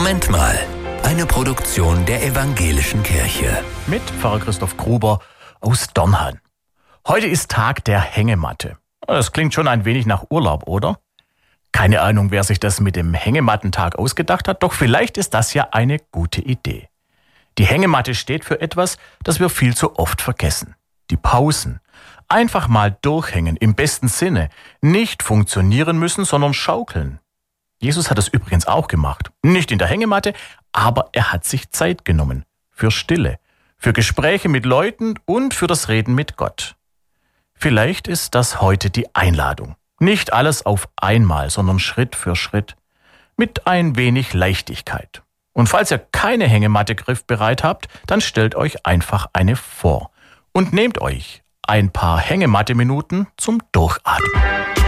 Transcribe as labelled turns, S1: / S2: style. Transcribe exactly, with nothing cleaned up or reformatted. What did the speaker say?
S1: Moment mal. Eine Produktion der Evangelischen Kirche.
S2: Mit Pfarrer Christoph Gruber aus Dornheim. Heute ist Tag der Hängematte. Das klingt schon ein wenig nach Urlaub, oder? Keine Ahnung, wer sich das mit dem Hängemattentag ausgedacht hat, doch vielleicht ist das ja eine gute Idee. Die Hängematte steht für etwas, das wir viel zu oft vergessen. Die Pausen. Einfach mal durchhängen, im besten Sinne. Nicht funktionieren müssen, sondern schaukeln. Jesus hat es übrigens auch gemacht. Nicht in der Hängematte, aber er hat sich Zeit genommen. Für Stille, für Gespräche mit Leuten und für das Reden mit Gott. Vielleicht ist das heute die Einladung. Nicht alles auf einmal, sondern Schritt für Schritt. Mit ein wenig Leichtigkeit. Und falls ihr keine Hängematte griffbereit habt, dann stellt euch einfach eine vor. Und nehmt euch ein paar Hängematte-Minuten zum Durchatmen.